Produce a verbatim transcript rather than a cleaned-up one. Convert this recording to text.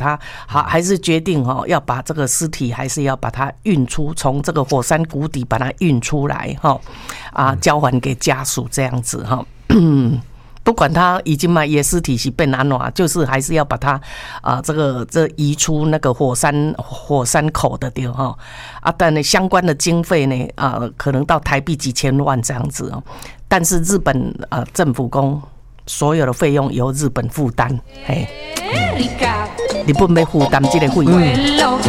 它还还是决定哈，要把这个尸体还是要把它运出，从这个火山谷底把它运出来哈，啊，交还给家属这样子哈。不管他已经嘛也尸体是变安怎，就是还是要把它啊、呃、这个这移出那个火山火山口的地方啊，但呢相关的经费呢啊、呃、可能到台币几千万这样子哦，但是日本啊、呃、政府公所有的费用由日本负担，嘿，日本要负担这个费用。